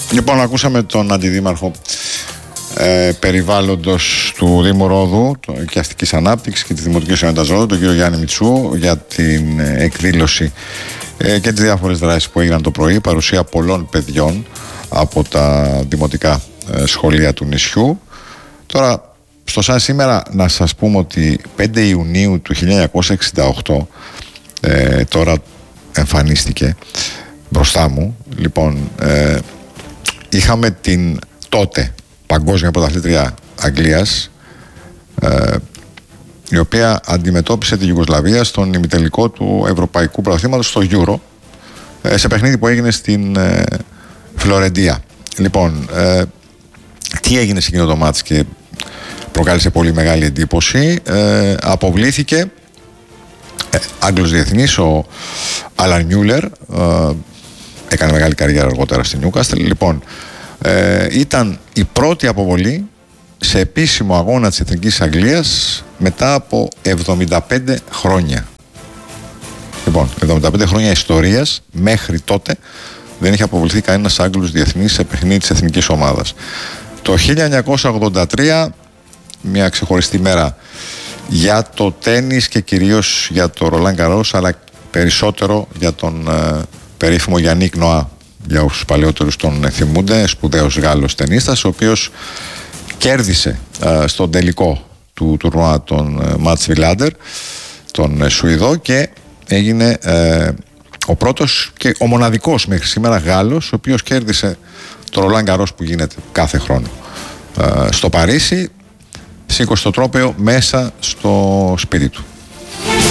Λοιπόν, ακούσαμε τον αντιδήμαρχο περιβάλλοντος του Δήμου Ρόδου και Αστικής Ανάπτυξης και της Δημοτικής Ενότητας Ρόδου, τον κύριο Γιάννη Μητσού, για την εκδήλωση και τις διάφορες δράσεις που έγιναν το πρωί, παρουσία πολλών παιδιών από τα δημοτικά σχολεία του νησιού. Τώρα, στο σαν σήμερα, να σας πούμε ότι 5 Ιουνίου του 1968 τώρα εμφανίστηκε μπροστά μου. Λοιπόν, είχαμε την τότε παγκόσμια πρωταθλήτρια Αγγλίας, η οποία αντιμετώπισε τη Ιουγκοσλαβία στον ημιτελικό του Ευρωπαϊκού Πρωταθλήματος, στο Euro, σε παιχνίδι που έγινε στην Φλωρεντία. Λοιπόν, τι έγινε σε εκείνο το μάτς και προκάλεσε πολύ μεγάλη εντύπωση? Αποβλήθηκε Άγγλος διεθνής, ο Άλαν Μιούλερ, έκανε μεγάλη καριέρα αργότερα στη Νιούκαστλ. Λοιπόν, ήταν η πρώτη αποβολή σε επίσημο αγώνα της Εθνικής Αγγλίας μετά από 75 χρόνια. Λοιπόν, 75 χρόνια ιστορίας, μέχρι τότε δεν είχε αποβληθεί κανένας Άγγλος διεθνής σε παιχνίδι της εθνικής ομάδας. Το 1983, μια ξεχωριστή μέρα για το τένις και κυρίως για το Ρολάν Γκαρός, αλλά περισσότερο για τον περίφημο Γιάννικ Νοά, για όσους παλαιότερους τον θυμούνται, σπουδαίος Γάλλος τενίστας, ο οποίος κέρδισε στον τελικό του τουρνουά τον Μάτς Βιλάντερ, τον Σουηδό, και έγινε ο πρώτος και ο μοναδικός μέχρι σήμερα Γάλλος ο οποίος κέρδισε το Ρολάν Γκαρός, που γίνεται κάθε χρόνο στο Παρίσι. Σήκωσε το τρόπαιο μέσα στο σπίτι του.